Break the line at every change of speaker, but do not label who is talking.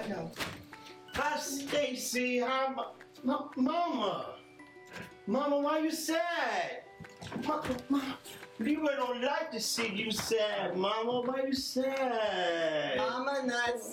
I know.
Hi, Stacy. Hi, Mama. Mama, why you sad? Mama, people don't like to see you sad, Mama. Why you sad?
Mama not